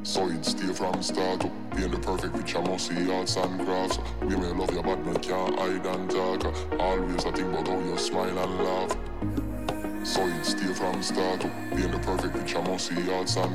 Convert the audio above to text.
So it stay from start up. Paint the perfect picture, must see arts and crafts. We may love you, but me can't hide and talk. Always I think about how you smile and laugh. So it stay from start up. Paint the perfect picture, must see arts and